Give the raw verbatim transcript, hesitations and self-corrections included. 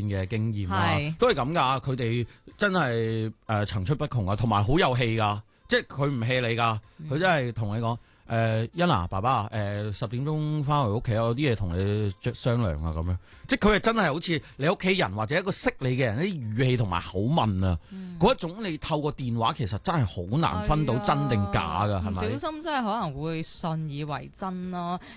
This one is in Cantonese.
嘅經驗啦，都係咁噶。佢哋真係誒層出不窮啊，同埋好有氣噶，即係佢唔氣你噶，佢真係同你講。誒、呃，欣娜爸爸啊，誒、呃、十點鐘翻去屋企，有啲嘢同你商量啊，咁樣，即係佢係真係好似你屋企人或者一個識你嘅人，啲語氣同埋口吻啊，嗰、嗯、一種你透過電話其實真係好難分到真定假噶，係咪？ 唔小心真係可能會信以為真咯。